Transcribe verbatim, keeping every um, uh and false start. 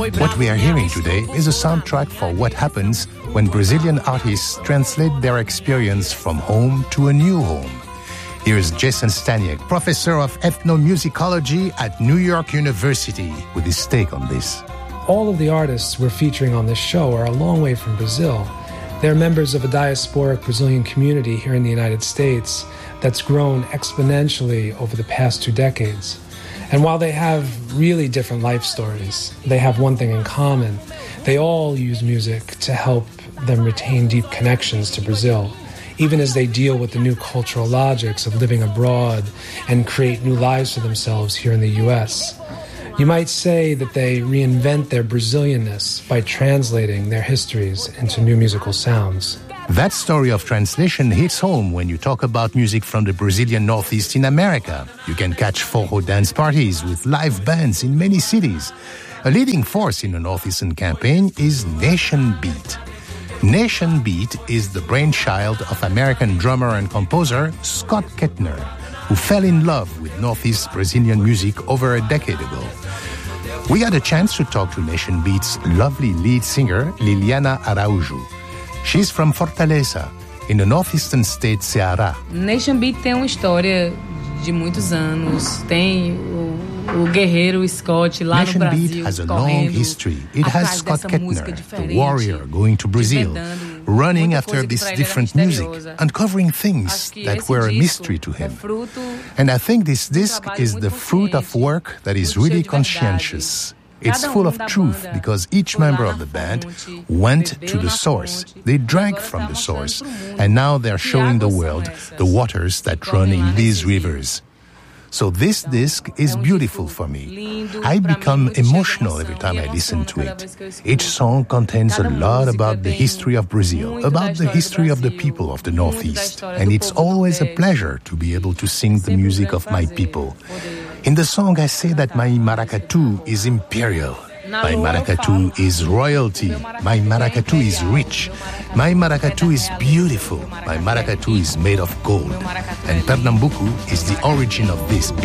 What we are hearing today is a soundtrack for what happens when Brazilian artists translate their experience from home to a new home. Here's Jason Staniek, professor of ethnomusicology at New York University, with his take on this. All of the artists we're featuring on this show are a long way from Brazil. They're members of a diasporic Brazilian community here in the United States that's grown exponentially over the past two decades. And while they have really different life stories, they have one thing in common. They all use music to help them retain deep connections to Brazil, even as they deal with the new cultural logics of living abroad and create new lives for themselves here in the U S. You might say that they reinvent their Brazilianness by translating their histories into new musical sounds. That story of translation hits home when you talk about music from the Brazilian Northeast in America. You can catch forró dance parties with live bands in many cities. A leading force in the Northeastern campaign is Nation Beat. Nation Beat is the brainchild of American drummer and composer Scott Kettner, who fell in love with Northeast Brazilian music over a decade ago. We had a chance to talk to Nation Beat's lovely lead singer, Liliana Araújo. She's from Fortaleza, in the northeastern state Ceará. Nation Beat tem uma história de muitos anos. Tem o, o guerreiro Scott lá Nation no Brasil. Beat has a long history. It has Scott Kettner, the warrior, going to Brazil, running after this different music, uncovering things that were a mystery to him. And I think this disc is the fruit of work that is really conscientious. It's full of truth because each member of the band went to the source. They drank from the source, and now they're showing the world the waters that run in these rivers. So this disc is beautiful for me. I become emotional every time I listen to it. Each song contains a lot about the history of Brazil, about the history of the people of the Northeast, and it's always a pleasure to be able to sing the music of my people. In the song, I say that my maracatu is imperial. My maracatu is royalty. My maracatu is rich. My maracatu is beautiful. My maracatu is made of gold. And Pernambuco is the origin of this beat.